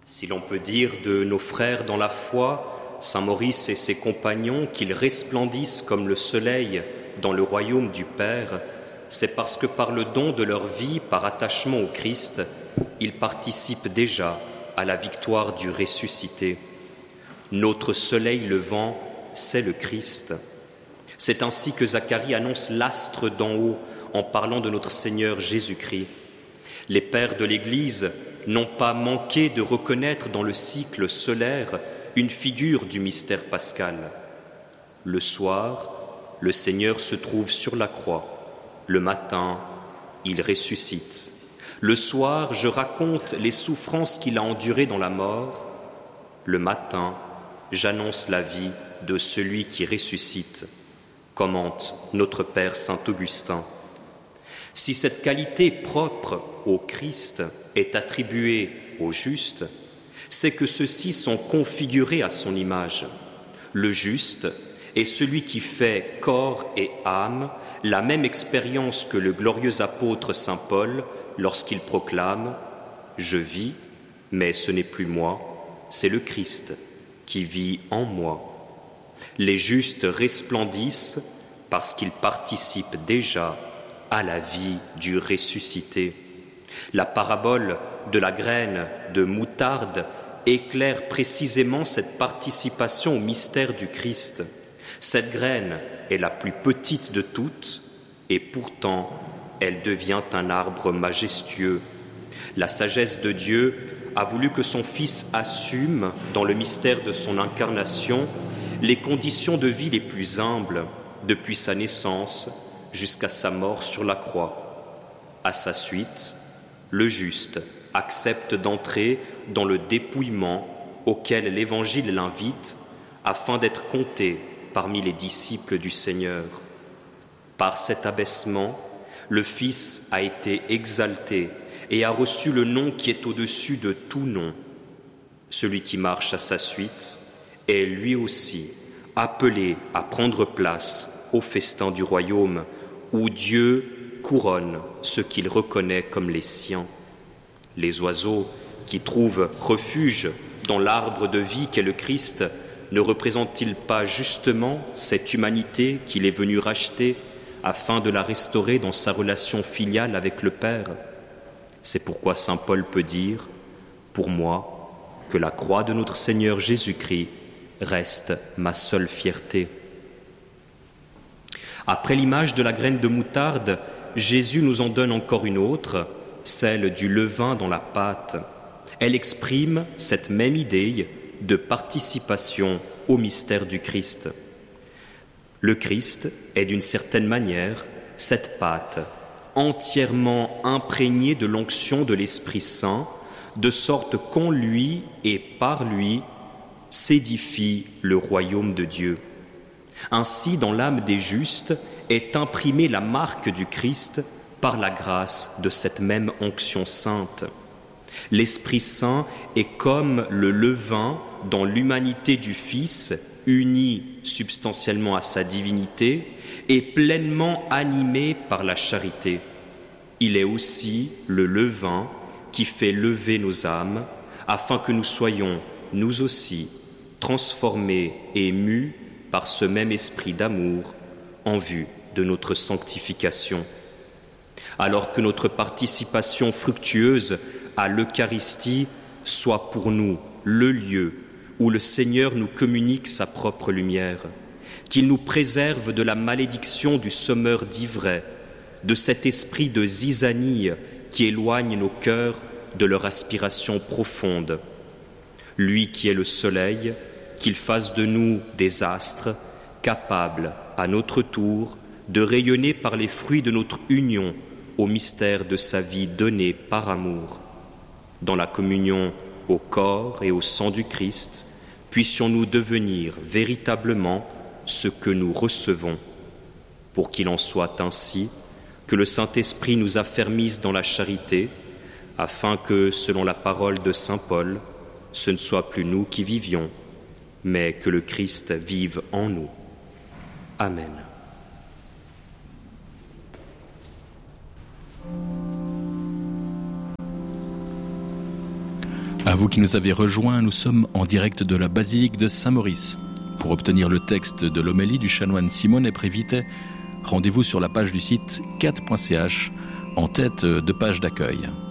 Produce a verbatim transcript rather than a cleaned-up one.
Si l'on peut dire de nos frères dans la foi, saint Maurice et ses compagnons, qu'ils resplendissent comme le soleil dans le royaume du Père, c'est parce que par le don de leur vie, par attachement au Christ, ils participent déjà à la victoire du ressuscité. Notre soleil levant, c'est le Christ. C'est ainsi que Zacharie annonce l'astre d'en haut en parlant de notre Seigneur Jésus-Christ. Les pères de l'Église n'ont pas manqué de reconnaître dans le cycle solaire une figure du mystère pascal. Le soir, le Seigneur se trouve sur la croix. Le matin, il ressuscite. Le soir, je raconte les souffrances qu'il a endurées dans la mort. Le matin, j'annonce la vie de celui qui ressuscite, commente notre Père saint Augustin. Si cette qualité propre au Christ est attribuée au juste, c'est que ceux-ci sont configurés à son image. Le juste est celui qui fait corps et âme la même expérience que le glorieux apôtre saint Paul lorsqu'il proclame « Je vis, mais ce n'est plus moi, c'est le Christ qui vit en moi ». Les justes resplendissent parce qu'ils participent déjà à la vie du ressuscité. La parabole de la graine de moutarde éclaire précisément cette participation au mystère du Christ. Cette graine est la plus petite de toutes et pourtant elle devient un arbre majestueux. La sagesse de Dieu a voulu que son Fils assume, dans le mystère de son incarnation, les conditions de vie les plus humbles, depuis sa naissance jusqu'à sa mort sur la croix. À sa suite, le juste accepte d'entrer dans le dépouillement auquel l'Évangile l'invite afin d'être compté parmi les disciples du Seigneur. Par cet abaissement, le Fils a été exalté et a reçu le nom qui est au-dessus de tout nom. Celui qui marche à sa suite est lui aussi appelé à prendre place au festin du royaume où Dieu couronne ceux qu'il reconnaît comme les siens. Les oiseaux qui trouvent refuge dans l'arbre de vie qu'est le Christ ne représentent-ils pas justement cette humanité qu'il est venu racheter afin de la restaurer dans sa relation filiale avec le Père? C'est pourquoi saint Paul peut dire « Pour moi, que la croix de notre Seigneur Jésus-Christ reste ma seule fierté ». Après l'image de la graine de moutarde, Jésus nous en donne encore une autre, celle du levain dans la pâte. Elle exprime cette même idée de participation au mystère du Christ. Le Christ est d'une certaine manière cette pâte, entièrement imprégnée de l'onction de l'Esprit Saint, de sorte qu'en lui et par lui s'édifie le royaume de Dieu. Ainsi, dans l'âme des justes est imprimée la marque du Christ par la grâce de cette même onction sainte. L'Esprit Saint est comme le levain dans l'humanité du Fils, uni substantiellement à sa divinité et pleinement animé par la charité. Il est aussi le levain qui fait lever nos âmes afin que nous soyons, nous aussi, transformés et mus par ce même esprit d'amour en vue de notre sanctification. Alors que notre participation fructueuse à l'Eucharistie soit pour nous le lieu où le Seigneur nous communique sa propre lumière, qu'il nous préserve de la malédiction du sommeur d'ivraie, de cet esprit de zizanie qui éloigne nos cœurs de leur aspiration profonde. Lui qui est le soleil, qu'il fasse de nous des astres, capables, à notre tour, de rayonner par les fruits de notre union au mystère de sa vie donnée par amour. Dans la communion au corps et au sang du Christ, puissions-nous devenir véritablement ce que nous recevons, pour qu'il en soit ainsi, que le Saint-Esprit nous affermisse dans la charité, afin que, selon la parole de saint Paul, ce ne soit plus nous qui vivions, mais que le Christ vive en nous. Amen. À vous qui nous avez rejoints, nous sommes en direct de la basilique de Saint-Maurice. Pour obtenir le texte de l'homélie du chanoine Simone Prévité, rendez-vous sur la page du site cat point c h en tête de page d'accueil.